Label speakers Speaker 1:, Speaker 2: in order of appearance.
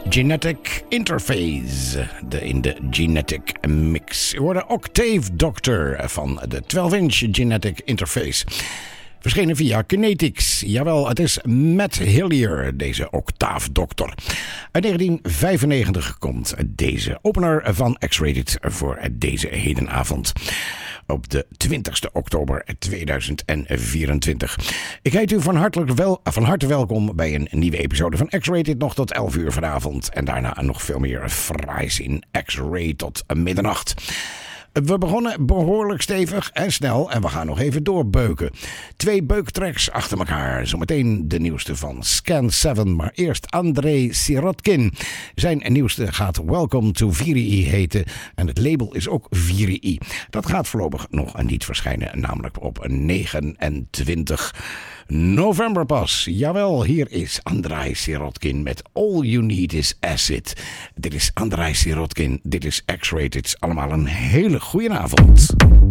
Speaker 1: Genetic Interface, in de Genetic Mix. Je hoorde Octave Doctor van de 12-inch Genetic Interface. Verschenen via Kinetics. Jawel, het is Matt Hillier, deze Octave Doctor. Uit 1995 komt deze opener van X-Rated voor deze hedenavond. Op de 20 oktober 2024. Ik heet u van harte welkom bij een nieuwe episode van X-Rated. Nog tot 11 uur vanavond. En daarna nog veel meer fraais in X-Ray tot middernacht. We begonnen behoorlijk stevig en snel en we gaan nog even doorbeuken. 2 beuktracks achter elkaar. Zometeen de nieuwste van Scan 7, maar eerst Andrei Sirotkin. Zijn nieuwste gaat Welcome to Virii heten en het label is ook Virii. Dat gaat voorlopig nog niet verschijnen, namelijk op 29 november pas. Jawel, hier is Andrei Sirotkin met All You Need Is Acid. Dit is Andrei Sirotkin, dit is X-Rated. Allemaal een hele goede avond.